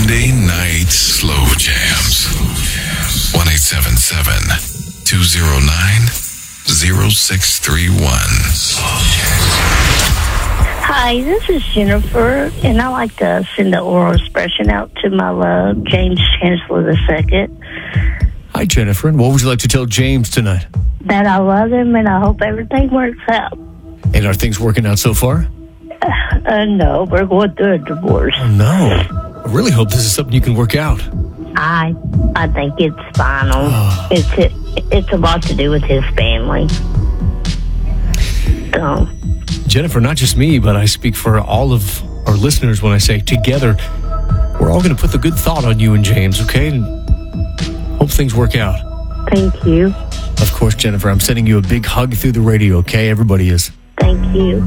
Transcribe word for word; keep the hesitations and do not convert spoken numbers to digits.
Monday Night Slow Jams. one eight seven seven, two oh nine, oh six three one. Hi, this is Jennifer, and I like to send the oral expression out to my love, James Chancellor the Second. Hi, Jennifer, and what would you like to tell James tonight? That I love him, and I hope everything works out. And are things working out so far? Uh, uh, no, we're going through a divorce. Oh, no. I really hope this is something you can work out. I I think it's final. Oh. It's it, it's a lot to do with his family. So, Jennifer, not just me, but I speak for all of our listeners when I say together, we're all going to put the good thought on you and James, okay? And hope things work out. Thank you. Of course, Jennifer, I'm sending you a big hug through the radio, okay? Everybody is. Thank you.